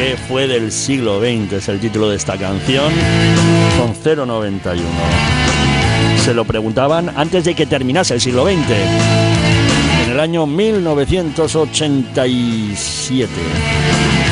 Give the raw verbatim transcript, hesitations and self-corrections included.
¿Qué fue del siglo veinte? Es el título de esta canción, con cero noventa y uno. Se lo preguntaban antes de que terminase el siglo veinte, en el año mil novecientos ochenta y siete.